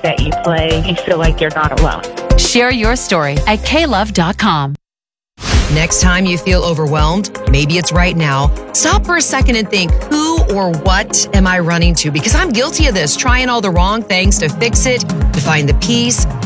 that you play, you feel like you're not alone. Share your story at klove.com. Next time you feel overwhelmed, maybe it's right now, stop for a second and think, who or what am I running to? Because I'm guilty of this, trying all the wrong things to fix it, to find the peace,